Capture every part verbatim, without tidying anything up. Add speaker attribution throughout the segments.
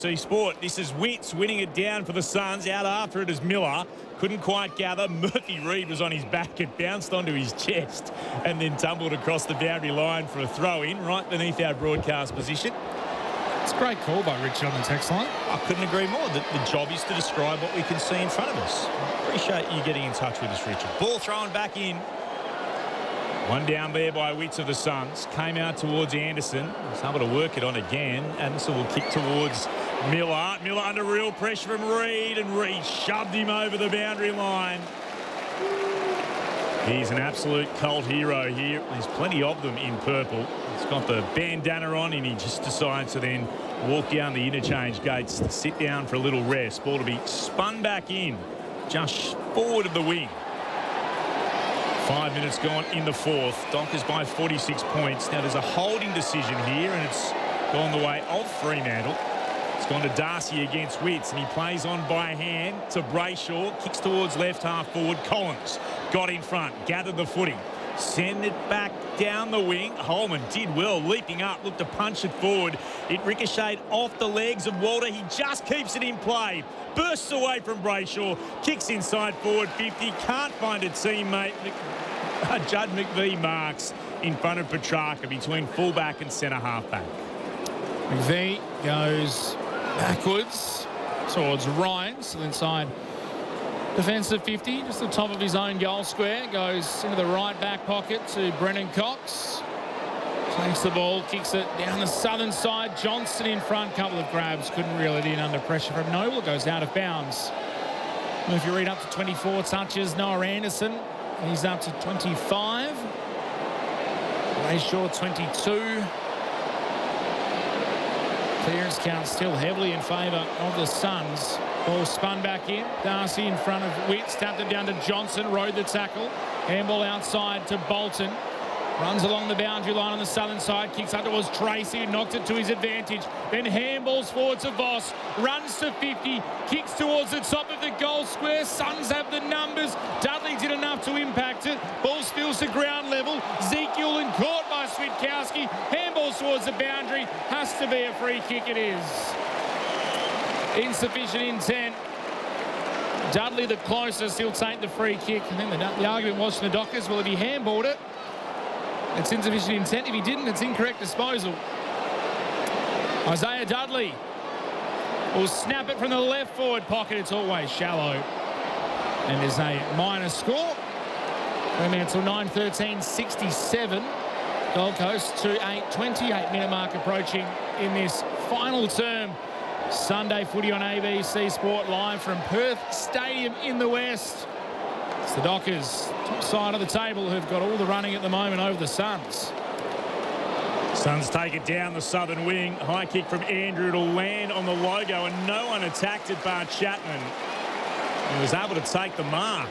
Speaker 1: See Sport. This is Witts winning it down for the Suns. Out after it is Miller. Couldn't quite gather. Murphy Reed was on his back. It bounced onto his chest and then tumbled across the boundary line for a throw-in right beneath our broadcast position.
Speaker 2: It's a great call by Richard on the text line.
Speaker 1: I couldn't agree more. The, the job is to describe what we can see in front of us. Appreciate you getting in touch with us, Richard. Ball thrown back in. One down there by Witts of the Suns. Came out towards Anderson. Was able to work it on again. Anderson will kick towards Miller. Miller under real pressure from Reed, and Reed shoved him over the boundary line. He's an absolute cult hero here. There's plenty of them in purple. He's got the bandana on, and he just decides to then walk down the interchange gates to sit down for a little rest. Ball to be spun back in, just forward of the wing. Five minutes gone in the fourth. Dockers by forty-six points. Now there's a holding decision here, and it's gone the way of Fremantle. It's gone to Darcy against Witts, and he plays on by hand to Brayshaw. Kicks towards left half forward. Collins got in front, gathered the footing. Send it back down the wing. Holman did well, leaping up, looked to punch it forward. It ricocheted off the legs of Walter. He just keeps it in play. Bursts away from Brayshaw. Kicks inside forward fifty. Can't find a teammate. Judd McVie marks in front of Petrarca between fullback and centre halfback.
Speaker 2: McVie goes backwards towards Ryan, still inside defensive fifty, just the top of his own goal square. Goes into the right back pocket to Brennan Cox. Takes the ball, kicks it down the southern side. Johnson in front, couple of grabs, couldn't reel it in under pressure from Noble. It goes out of bounds. If you read up to twenty-four touches, Noah Anderson, he's up to twenty-five. Brayshaw twenty-two. Clearance count still heavily in favour of the Suns. Ball spun back in. Darcy in front of Witts. Tapped it down to Johnson. Rode the tackle. Handball outside to Bolton. Runs along the boundary line on the southern side. Kicks up towards Tracy, who knocked it to his advantage. Then handballs forward to Voss. Runs to fifty. Kicks towards the top of the goal square. Suns have the numbers. Dudley did enough to impact it. Ball spills to ground level. Zekiel and caught by Switkowski. Handballs towards the boundary. Has to be a free kick. It is. Insufficient intent. Dudley the closest. He'll take the free kick. And then the, the argument was from the Dockers, well, if he handballed it, it's insufficient intent. If he didn't, it's incorrect disposal. Isaiah Dudley will snap it from the left forward pocket. It's always shallow. And there's a minor score. Fremantle nine thirteen sixty-seven. Gold Coast to a twenty-eight minute mark approaching in this final term. Sunday footy on A B C Sport live from Perth Stadium in the West. It's the Dockers, top side of the table, who've got all the running at the moment over the Suns.
Speaker 1: Suns take it down the southern wing. High kick from Andrew. It'll land on the logo, and no one attacked it but Chapman. He was able to take the mark.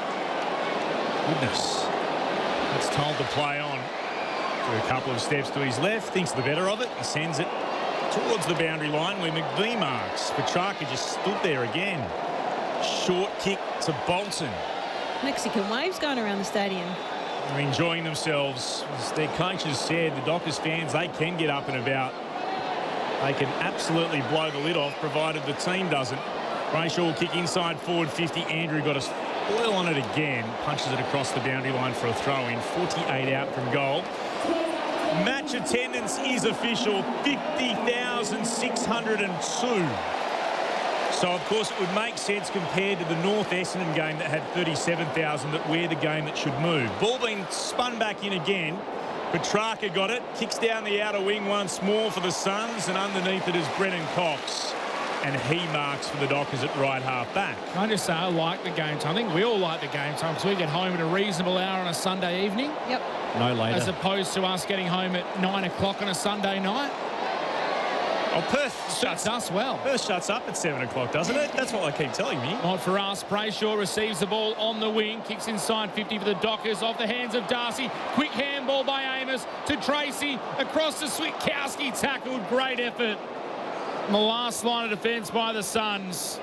Speaker 1: Goodness. That's told to play on. Through a couple of steps to his left. Thinks the better of it. He sends it towards the boundary line where McVie marks. Petrarca just stood there again. Short kick to Bolton.
Speaker 3: Mexican waves going around the stadium.
Speaker 1: They're enjoying themselves. As their coaches said, the Dockers fans, they can get up and about. They can absolutely blow the lid off, provided the team doesn't. Brayshaw will kick inside forward fifty. Andrew got a spoil on it again. Punches it across the boundary line for a throw-in. forty-eight out from goal. Match attendance is official. fifty thousand six hundred two. So, of course, it would make sense compared to the North Essendon game that had thirty-seven thousand that we're the game that should move. Ball being spun back in again. Petrarca got it. Kicks down the outer wing once more for the Suns, and underneath it is Brennan Cox. And he marks for the Dockers at right half back.
Speaker 2: Can I just say I like the game time? I think we all like the game time because we get home at a reasonable hour on a Sunday evening.
Speaker 3: Yep.
Speaker 1: No later.
Speaker 2: As opposed to us getting home at nine o'clock on a Sunday night.
Speaker 1: Oh, Perth
Speaker 2: Shuts us well.
Speaker 1: Perth shuts up at seven o'clock, doesn't it? That's what they keep telling me.
Speaker 2: Not for us. Brayshaw receives the ball on the wing. Kicks inside fifty for the Dockers off the hands of Darcy. Quick handball by Amos to Tracy. Across to Switkowski. Tackled. Great effort. And the last line of defence by the Suns.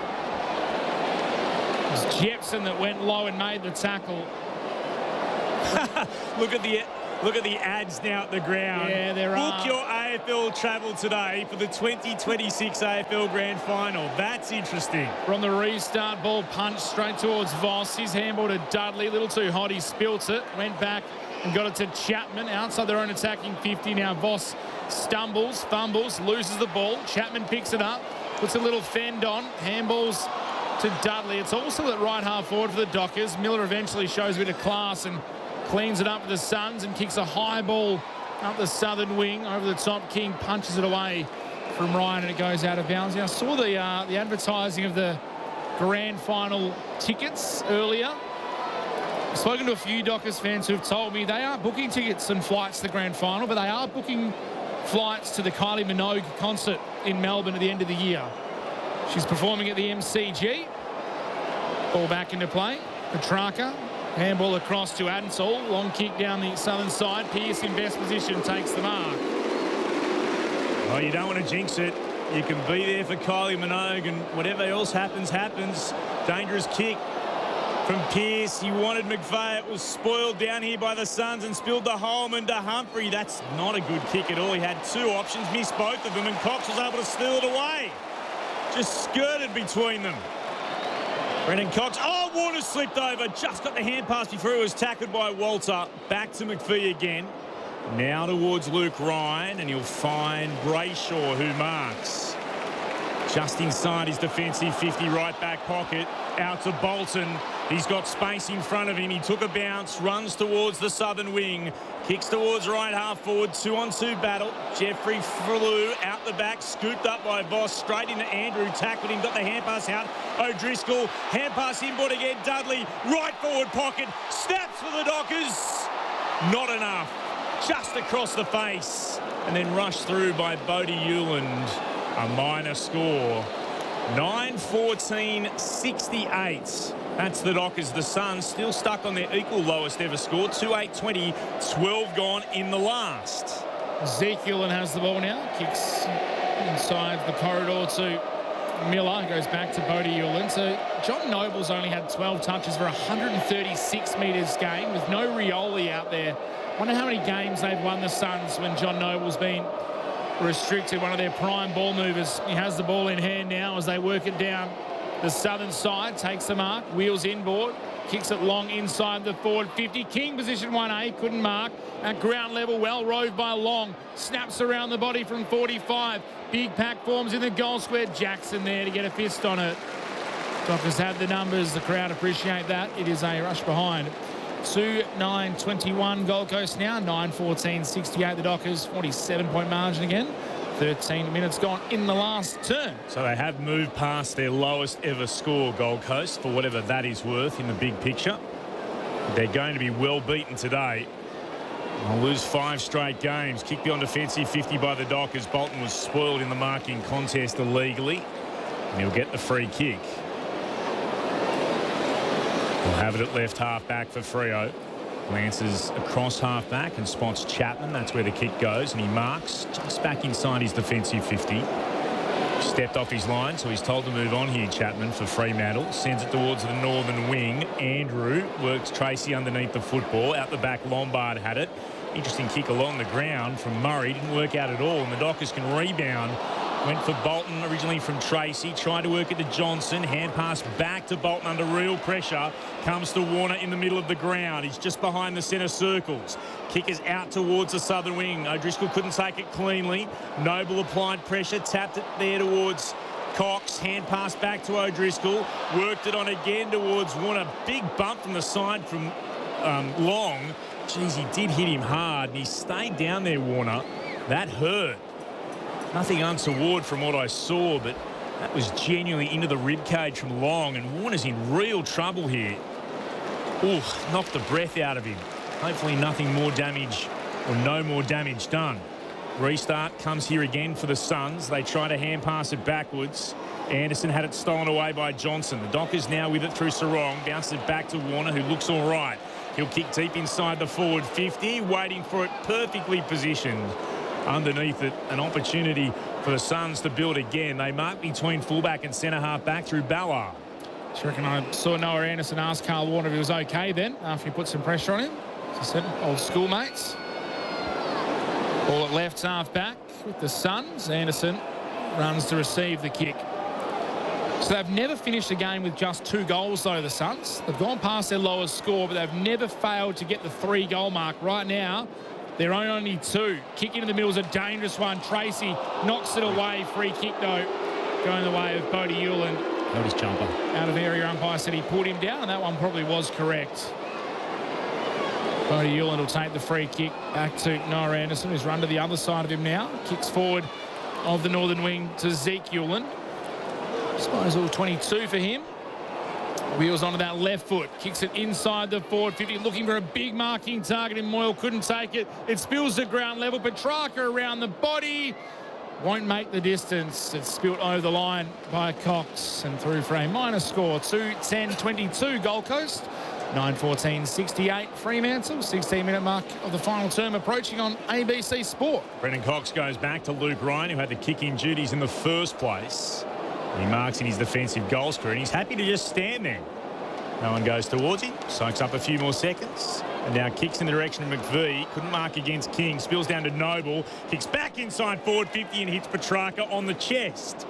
Speaker 2: It was Jepson that went low and made the tackle.
Speaker 1: Look at the look at the ads now at the ground.
Speaker 2: Yeah, there
Speaker 1: Book
Speaker 2: are.
Speaker 1: your A A F L travel today for the twenty twenty-six A F L Grand Final. That's interesting.
Speaker 2: From the restart, ball punched straight towards Voss. His handball to Dudley. A little too hot. He spilt it. Went back and got it to Chapman outside their own attacking fifty. Now Voss stumbles, fumbles, loses the ball. Chapman picks it up, puts a little fend on. Handballs to Dudley. It's also at right half forward for the Dockers. Miller eventually shows a bit of class and cleans it up for the Suns and kicks a high ball up the southern wing over the top. King punches it away from Ryan and it goes out of bounds. Now, I saw the uh, the advertising of the grand final tickets earlier. I've spoken to a few Dockers fans who've told me they are booking tickets and flights to the grand final, but they are booking flights to the Kylie Minogue concert in Melbourne at the end of the year. She's performing at the M C G. Ball back into play. Petrarca. Handball across to Adensall. Long kick down the southern side. Pearce in best position takes the mark.
Speaker 1: Oh, you don't want to jinx it. You can be there for Kylie Minogue and whatever else happens, happens. Dangerous kick from Pearce. He wanted McVeigh. It was spoiled down here by the Suns and spilled the Holman to Humphrey. That's not a good kick at all. He had two options, missed both of them, and Cox was able to steal it away. Just skirted between them. Brendan Cox. Oh, Warner slipped over. Just got the hand pass before he was tackled by Walter. Back to McPhee again. Now towards Luke Ryan, and he'll find Brayshaw, who marks. Just inside his defensive fifty, right back pocket. Out to Bolton. He's got space in front of him. He took a bounce, runs towards the southern wing. Kicks towards right half forward. Two-on-two battle. Jeffrey flew out the back, scooped up by Voss. Straight into Andrew, tackled him, got the hand pass out. O'Driscoll, hand pass inboard again. Dudley, right forward pocket. Snaps for the Dockers. Not enough. Just across the face. And then rushed through by Bodie Hewland. A minor score. nine fourteen sixty-eight. That's the Dockers. The Suns still stuck on their equal lowest ever score. two eight twenty, twelve gone in the last.
Speaker 2: Ezekiel has the ball now. Kicks inside the corridor to Miller. Goes back to Bodie Hewland. So John Noble's only had twelve touches for one hundred thirty-six metres game with no Rioli out there. Wonder how many games they've won, the Suns, when John Noble's been restricted, one of their prime ball movers. He has the ball in hand now as they work it down the southern side. Takes the mark, wheels inboard, kicks it long inside the forward fifty. King position one A, couldn't mark. At ground level, well roved by Long. Snaps around the body from forty-five. Big pack forms in the goal square. Jackson there to get a fist on it. Dockers have the numbers. The crowd appreciate that. It is a rush behind. two nine twenty-one Gold Coast now. nine fourteen sixty-eight the Dockers. forty-seven point margin again. thirteen minutes gone in the last turn.
Speaker 1: So they have moved past their lowest ever score, Gold Coast, for whatever that is worth in the big picture. They're going to be well beaten today. They'll lose five straight games. Kicked beyond defensive fifty by the Dockers. Bolton was spoiled in the marking contest illegally. And he'll get the free kick. We'll have it at left half back for Freo. Glances across half back and spots Chapman. That's where the kick goes, and he marks just back inside his defensive fifty. Stepped off his line, so he's told to move on here, Chapman, for Fremantle. Sends it towards the northern wing. Andrew works Tracy underneath the football. Out the back, Lombard had it. Interesting kick along the ground from Murray. Didn't work out at all, and the Dockers can rebound. Went for Bolton originally from Tracy. Tried to work it to Johnson. Hand pass back to Bolton under real pressure. Comes to Warner in the middle of the ground. He's just behind the centre circles. Kick is out towards the southern wing. O'Driscoll couldn't take it cleanly. Noble applied pressure. Tapped it there towards Cox. Hand pass back to O'Driscoll. Worked it on again towards Warner. Big bump from the side from um, Long. Geez, he did hit him hard. And he stayed down there, Warner. That hurt. Nothing untoward from what I saw, but that was genuinely into the rib cage from Long, and Warner's in real trouble here. Ooh, knocked the breath out of him. Hopefully nothing more damage or no more damage done. Restart comes here again for the Suns. They try to hand pass it backwards. Anderson had it stolen away by Johnson. The Dockers now with it through Sarong. Bounces it back to Warner, who looks all right. He'll kick deep inside the forward fifty, waiting for it, perfectly positioned. Underneath it, an opportunity for the Suns to build again. They mark between fullback and centre half back through Ballard.
Speaker 2: Do you reckon I saw Noah Anderson ask Carl Warner if he was okay then after he put some pressure on him? As I said, old schoolmates. Ball at left half back. with the Suns. Anderson runs to receive the kick. So they've never finished a game with just two goals, though, the Suns. They've gone past their lowest score, but they've never failed to get the three-goal mark. Right now, they're on only two. Kick into the middle is a dangerous one. Tracy knocks it away. Free kick, though, going the way of Bodie Hewland.
Speaker 4: Held his jumper.
Speaker 2: Out of area, umpire said he pulled him down, and that one probably was correct. Bodie Hewland will take the free kick back to Noah Anderson, who's run to the other side of him now. Kicks forward of the northern wing to Zeke Hewland. Disposal twenty-two for him. Wheels onto that left foot. Kicks it inside the forward fifty. Looking for a big marking target, and Moyle couldn't take it. It spills to ground level. Petrarca around the body. Won't make the distance. It's spilt over the line by Cox and through for a minor score. two ten twenty-two Gold Coast. nine fourteen sixty-eight Fremantle. sixteen minute mark of the final term approaching on A B C Sport.
Speaker 1: Brendan Cox goes back to Luke Ryan, who had the kicking duties in the first place. He marks in his defensive goal screen. He's happy to just stand there. No one goes towards him. Soaks up a few more seconds. And now kicks in the direction of McVee. Couldn't mark against King. Spills down to Noble. Kicks back inside forward fifty and hits Petrarca on the chest.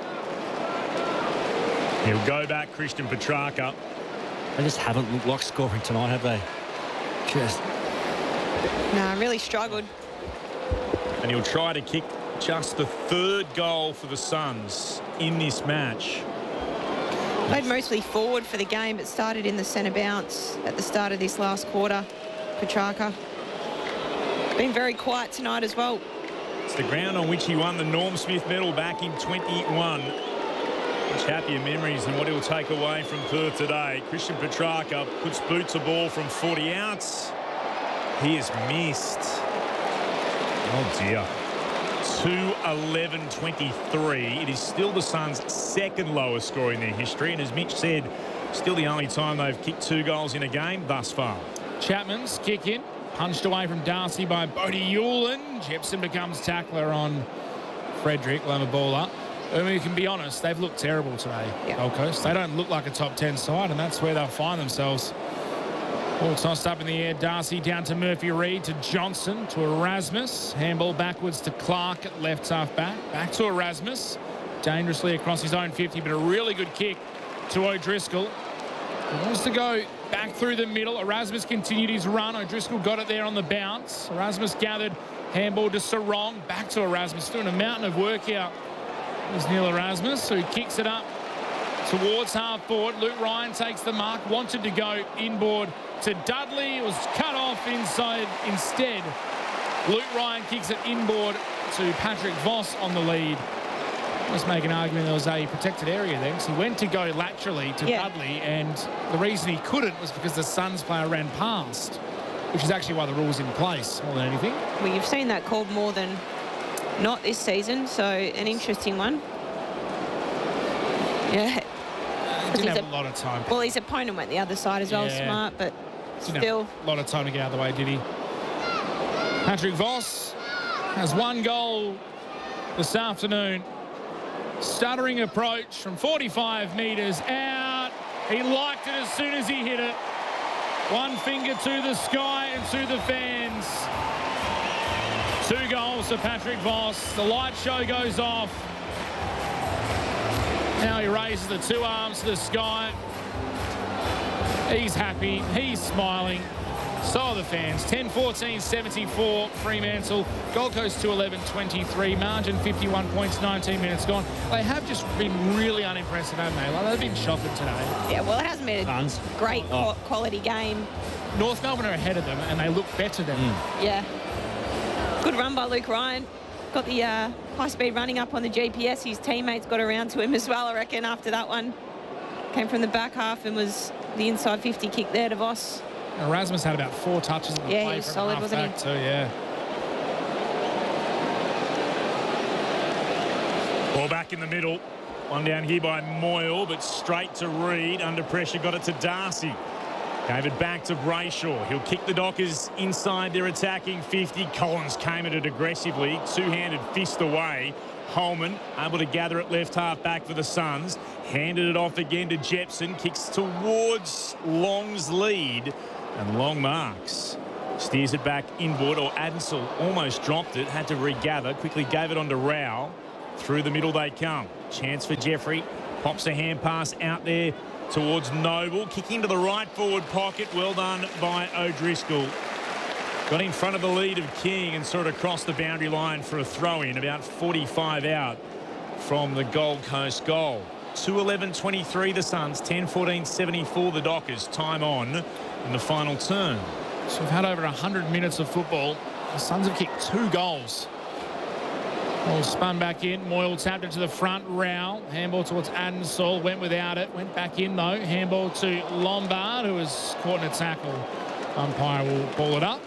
Speaker 1: He'll go back, Christian Petrarca.
Speaker 4: They just haven't looked like scoring tonight, have they? Just.
Speaker 3: No, really struggled.
Speaker 1: And he'll try to kick just the third goal for the Suns in this match.
Speaker 3: Played mostly forward for the game, but started in the centre bounce at the start of this last quarter. Petrarca. Been very quiet tonight as well.
Speaker 1: It's the ground on which he won the Norm Smith medal back in twenty-one. Much happier memories than what he'll take away from Perth today. Christian Petrarca puts boots a ball from forty outs. He has missed. Oh dear. two eleven twenty-three. It is still the Suns' second lowest score in their history, and as Mitch said, still the only time they've kicked two goals in a game thus far.
Speaker 2: Chapman's kick in, punched away from Darcy by Bodie Hewland. Jepson becomes tackler on Frederick Lamabola. I mean, we can be honest, they've looked terrible today,
Speaker 3: yeah.
Speaker 2: Gold Coast. They don't look like a top ten side, and that's where they'll find themselves. Ball tossed up in the air. Darcy down to Murphy Reid, to Johnson, to Erasmus. Handball backwards to Clark at left half back. Back to Erasmus. Dangerously across his own fifty, but a really good kick to O'Driscoll. He wants to go back through the middle. Erasmus continued his run. O'Driscoll got it there on the bounce. Erasmus gathered. Handball to Sarong. Back to Erasmus. Doing a mountain of work here. There's Neil Erasmus, who kicks it up towards half forward. Luke Ryan takes the mark. Wanted to go inboard to Dudley. It was cut off inside instead. Luke Ryan kicks it inboard to Patrick Voss on the lead. Let's make an argument there was a protected area there, because he went to go laterally to
Speaker 3: yeah.
Speaker 2: Dudley, and the reason he couldn't was because the Suns player ran past, which is actually why the rule's in place more than anything.
Speaker 3: Well, you've seen that called more than not this season, so an interesting one. Yeah.
Speaker 2: Uh, didn't have a, a lot of time.
Speaker 3: Well, his opponent went the other side as well,
Speaker 2: yeah.
Speaker 3: smart, but
Speaker 2: didn't
Speaker 3: still.
Speaker 2: Have a lot of time to get out of the way, did he? Patrick Voss has one goal this afternoon. Stuttering approach from forty-five metres out. He liked it as soon as he hit it. One finger to the sky and to the fans. Two goals for Patrick Voss. The light show goes off. Now he raises the two arms to the sky. He's happy. He's smiling. So are the fans. ten fourteen seventy-four Fremantle. Gold Coast two eleven twenty-three. Margin fifty-one points, nineteen minutes gone. They have just been really unimpressive, haven't they? Like, they've been shocking today.
Speaker 3: Yeah, well, it hasn't been a
Speaker 4: Suns.
Speaker 3: great
Speaker 4: Oh.
Speaker 3: quality game.
Speaker 2: North Melbourne are ahead of them, and they look better than them.
Speaker 4: Mm.
Speaker 3: Yeah. Good run by Luke Ryan. Got the uh, high-speed running up on the G P S. His teammates got around to him as well, I reckon, after that one. Came from the back half and was the inside fifty kick there to Voss.
Speaker 2: Erasmus had about four touches in the
Speaker 3: Yeah,
Speaker 2: play
Speaker 3: he was
Speaker 2: from
Speaker 3: solid,
Speaker 2: half
Speaker 3: wasn't he?
Speaker 2: back too, yeah.
Speaker 1: Ball back in the middle. One down here by Moyle, but straight to Reid. Under pressure, got it to Darcy. Gave it back to Brayshaw. He'll kick the Dockers inside their attacking fifty. Collins came at it aggressively. Two-handed fist away. Holman able to gather it left half back for the Suns. Handed it off again to Jepson. Kicks towards Long's lead. And Long marks. Steers it back inward, or Adensel almost dropped it, had to regather, quickly gave it on to Rao. Through the middle they come. Chance for Jeffrey. Pops a hand pass out there towards Noble. Kick into the right forward pocket. Well done by O'Driscoll. Got in front of the lead of King and sort of crossed the boundary line for a throw-in. About forty-five out from the Gold Coast goal. two eleven twenty-three the Suns. ten fourteen seventy-four the Dockers. Time on in the final turn.
Speaker 2: So we've had over one hundred minutes of football. The Suns have kicked two goals. Ball spun back in. Moyle tapped it to the front. Rao. Handball towards Adensol. Went without it. Went back in though. Handball to Lombard, who was caught in a tackle. Umpire will ball it up.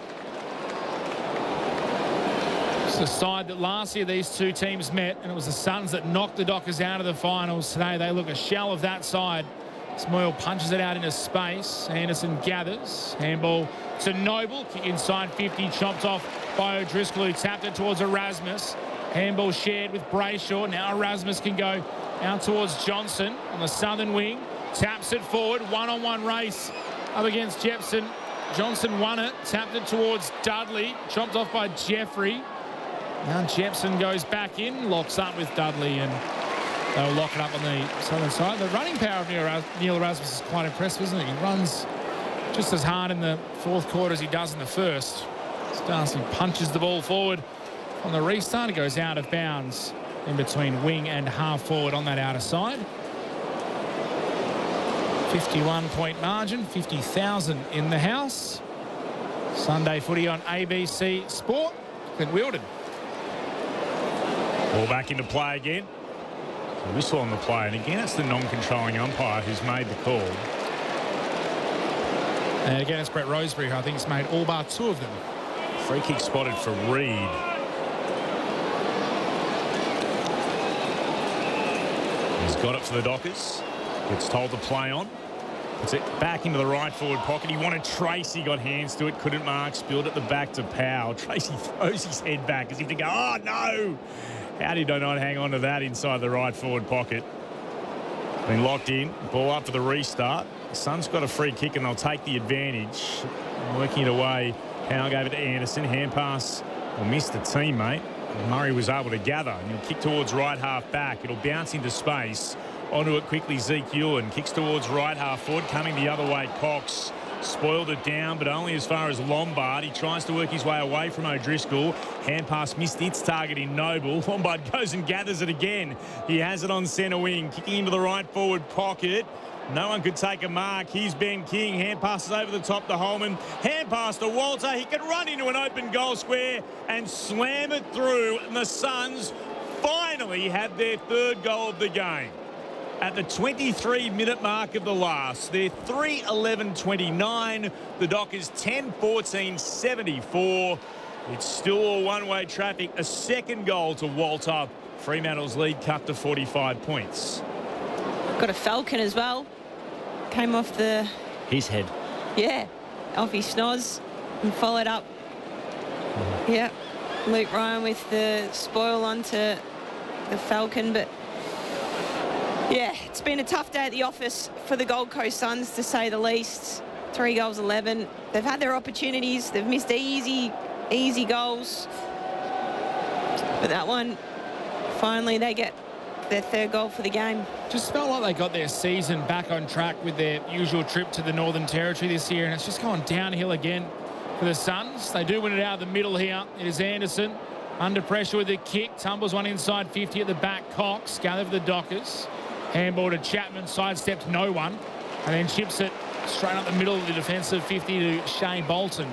Speaker 2: It's the side that last year these two teams met, and it was the Suns that knocked the Dockers out of the finals. Today they look a shell of that side. Moyle punches it out into space. Anderson gathers. Handball to Noble. Kick inside fifty. Chopped off by O'Driscoll, who tapped it towards Erasmus. Handball shared with Brayshaw. Now Erasmus can go out towards Johnson on the southern wing. Taps it forward. One-on-one race up against Jepson. Johnson won it. Tapped it towards Dudley. Chopped off by Jeffrey. Now Jepson goes back in. Locks up with Dudley, and they'll lock it up on the southern side. The running power of Neil Erasmus is quite impressive, isn't it? He runs just as hard in the fourth quarter as he does in the first. Darcy punches the ball forward on the restart. It goes out of bounds in between wing and half forward on that outer side. fifty-one point margin, fifty thousand in the house. Sunday footy on A B C Sport. Clint Wheeldon.
Speaker 1: Ball back into play again. A whistle on the play, and again it's the non-controlling umpire who's made the call.
Speaker 2: And again it's Brett Roseberry, who I think has made all bar two of them.
Speaker 1: Free kick spotted for Reed. He's got it for the Dockers. Gets told to play on. Puts it back into the right forward pocket. He wanted Tracy, got hands to it, couldn't mark. Spilled at the back to Powell. Tracy throws his head back as if to go, oh no! How did I not hang on to that inside the right forward pocket? Been locked in. Ball up for the restart. The Suns got a free kick and they'll take the advantage. Working it away. Powell gave it to Anderson. Hand pass. Well, missed the teammate. Murray was able to gather. And he'll kick towards right half back. It'll bounce into space. Onto it quickly, Zeke Ewan. Kicks towards right half forward. Coming the other way, Cox. Spoiled it down, but only as far as Lombard. He tries to work his way away from O'Driscoll. Hand pass missed its target in Noble. Lombard goes and gathers it again. He has it on centre wing. Kicking into the right forward pocket. No one could take a mark. Here's Ben King. Hand passes over the top to Holman. Hand pass to Walter. He can run into an open goal square and slam it through. And the Suns finally have their third goal of the game. At the twenty-three minute mark of the last, they're three eleven twenty-nine. The Dockers ten fourteen seventy-four. It's still all one-way traffic. A second goal to Walter. Fremantle's lead cut to forty-five points.
Speaker 3: Got a Falcon as well. Came off the...
Speaker 4: His head.
Speaker 3: Yeah, off his schnoz and followed up. Yeah, Luke Ryan with the spoil onto the Falcon, but... Yeah, it's been a tough day at the office for the Gold Coast Suns, to say the least. Three goals, eleven. They've had their opportunities. They've missed easy, easy goals. But that one, finally, they get their third goal for the game.
Speaker 2: Just felt like they got their season back on track with their usual trip to the Northern Territory this year, and it's just gone downhill again for the Suns. They do win it out of the middle here. It is Anderson under pressure with the kick. Tumbles one inside fifty at the back. Cox gather for the Dockers. Handball to Chapman, sidesteps no one, and then chips it straight up the middle of the defensive fifty to Shea Bolton.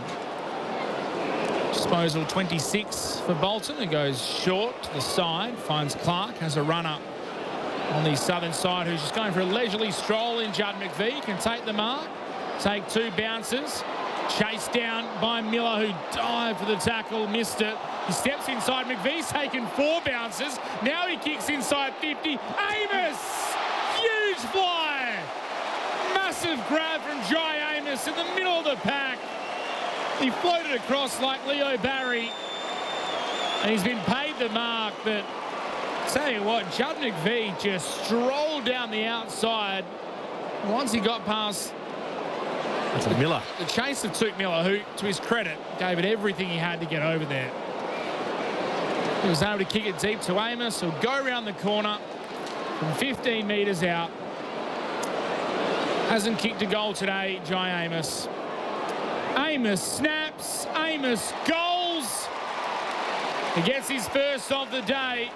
Speaker 2: Disposal twenty-six for Bolton. It goes short to the side, finds Clark, has a runner on the southern side who's just going for a leisurely stroll in. Judd McVie can take the mark, take two bounces. Chased down by Miller, who dived for the tackle, missed it. He steps inside. McVie's taken four bounces. Now he kicks inside fifty. Amos! Huge fly! Massive grab from Jai Amos in the middle of the pack. He floated across like Leo Barry. And he's been paid the mark, but tell you what, Judd McVie just strolled down the outside. Once he got past
Speaker 4: That's a Miller.
Speaker 2: The chase of Touk Miller, who, to his credit, gave it everything he had to get over there. He was able to kick it deep to Amos. He'll go around the corner from fifteen metres out. Hasn't kicked a goal today, Jai Amos. Amos snaps. Amos goals. He gets his first of the day.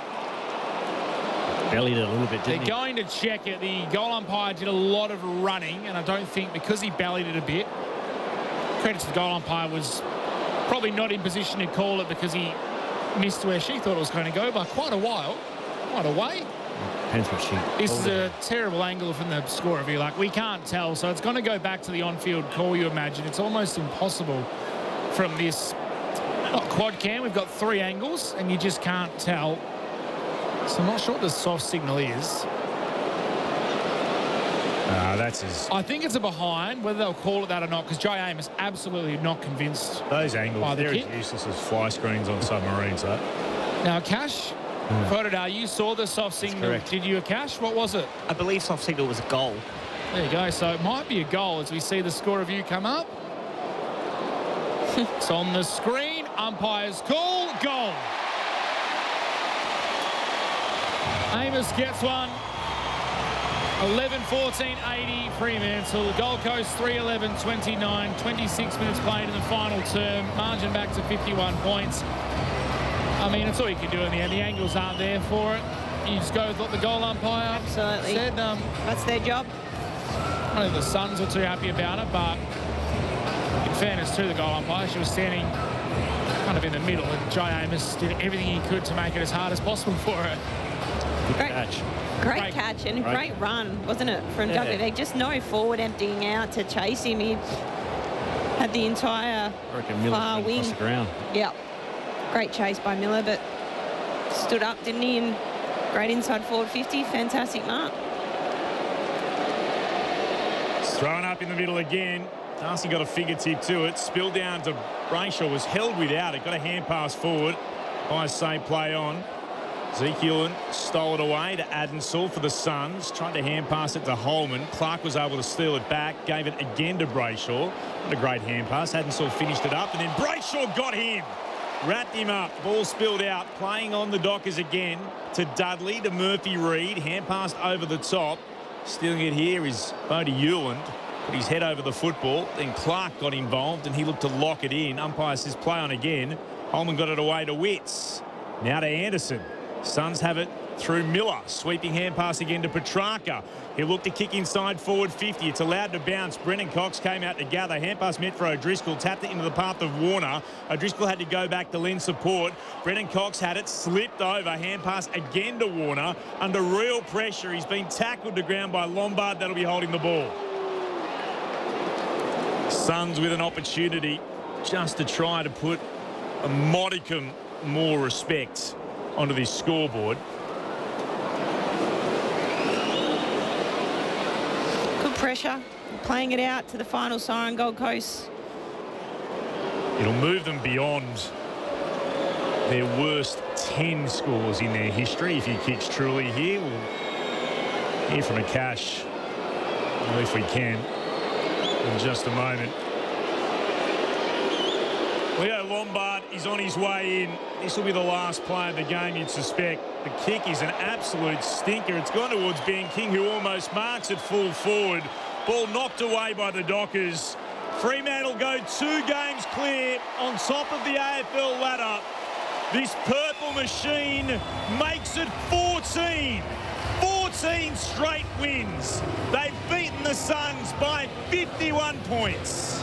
Speaker 4: Bellied it a little bit,
Speaker 2: They're
Speaker 4: didn't he?
Speaker 2: going to check it. The goal umpire did a lot of running, and I don't think, because he bellied it a bit, credit to the goal umpire, was probably not in position to call it because he missed where she thought it was going to go by quite a while, quite a way.
Speaker 4: Depends what she...
Speaker 2: This is
Speaker 4: called
Speaker 2: a
Speaker 4: it.
Speaker 2: terrible angle from the score review. Like, we can't tell, so it's going to go back to the on-field call, you imagine. It's almost impossible from this, not quad cam. We've got three angles, and you just can't tell. So I'm not sure what the soft signal is.
Speaker 1: Ah, that's his.
Speaker 2: I think it's a behind, whether they'll call it that or not, because Jai Amos absolutely not convinced.
Speaker 1: Those
Speaker 2: By
Speaker 1: angles,
Speaker 2: the
Speaker 1: they're
Speaker 2: kick.
Speaker 1: as useless as fly screens on submarines, though.
Speaker 2: Now, Cash, Fotodar, you saw the soft signal.
Speaker 4: correct.
Speaker 2: Did you, a Cash? What was it?
Speaker 5: I believe soft signal was a goal.
Speaker 2: There you go. So it might be a goal as we see the score review come up. It's on the screen. Umpire's call. Goal. Amos gets one. eleven fourteen eighty Fremantle. Gold Coast three eleven twenty-nine. twenty-six minutes played in the final term. Margin back to fifty-one points. I mean, it's all you can do in the end. The angles aren't there for it. You just go with what the goal umpire
Speaker 3: Absolutely.
Speaker 2: said. Um,
Speaker 3: That's their job.
Speaker 2: I don't think the Suns were too happy about it, but in fairness to the goal umpire, she was standing kind of in the middle, and Jai Amos did everything he could to make it as hard as possible for her.
Speaker 4: Good
Speaker 3: Great.
Speaker 4: catch.
Speaker 3: Great,
Speaker 2: Great.
Speaker 3: catch and
Speaker 4: Great.
Speaker 3: great run, wasn't it, from
Speaker 4: Yeah.
Speaker 3: W? They just no forward emptying out to chase him. He had the entire
Speaker 4: I reckon Miller's
Speaker 3: far
Speaker 4: went across
Speaker 3: wing.
Speaker 4: the ground.
Speaker 3: Yeah, great chase by Miller, but stood up, didn't he? And great inside forward fifty. Fantastic mark.
Speaker 1: It's thrown up in the middle again. Darcy got a fingertip to it. Spilled down to Brayshaw. Was held without it. Got a hand pass forward. By save play on. Ezekiel stole it away to Adensall for the Suns. Tried to hand pass it to Holman. Clark was able to steal it back. Gave it again to Brayshaw. What a great hand pass. Adensall finished it up. And then Brayshaw got him. Wrapped him up. Ball spilled out. Playing on the Dockers again to Dudley, to Murphy Reid. Hand passed over the top. Stealing it here is Bodie Hewland. Put his head over the football. Then Clark got involved and he looked to lock it in. Umpire says play on again. Holman got it away to Witts. Now to Anderson. Suns have it through Miller. Sweeping hand pass again to Petrarca. He'll look to kick inside forward fifty. It's allowed to bounce. Brennan Cox came out to gather. Hand pass meant for O'Driscoll. Tapped it into the path of Warner. O'Driscoll had to go back to lend support. Brennan Cox had it. Slipped over. Hand pass again to Warner. Under real pressure. He's been tackled to ground by Lombard. That'll be holding the ball. Suns with an opportunity just to try to put a modicum more respect onto this scoreboard.
Speaker 3: Good pressure. Playing it out to the final siren, Gold Coast.
Speaker 1: It'll move them beyond their worst ten scores in their history if he kicks truly here. We'll hear from a Cash, well, if we can, in just a moment. Leo Lombard is on his way in. This will be the last play of the game, you'd suspect. The kick is an absolute stinker. It's gone towards Ben King, who almost marks it full forward. Ball knocked away by the Dockers. Fremantle go two games clear on top of the A F L ladder. This purple machine makes it fourteen. fourteen straight wins. They've beaten the Suns by fifty-one points.